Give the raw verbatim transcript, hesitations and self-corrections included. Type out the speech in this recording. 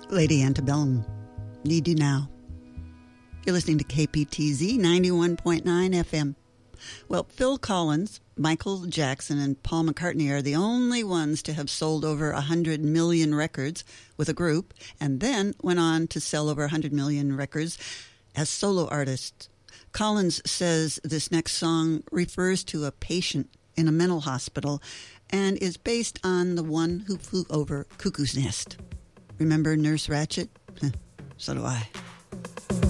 Lady Antebellum, Need You Now. You're listening to K P T Z ninety-one point nine F M. Well, Phil Collins, Michael Jackson, and Paul McCartney are the only ones to have sold over one hundred million records with a group, and then went on to sell over one hundred million records as solo artists. Collins says this next song refers to a patient in a mental hospital and is based on the one who flew over Cuckoo's Nest. Remember Nurse Ratched? So do I.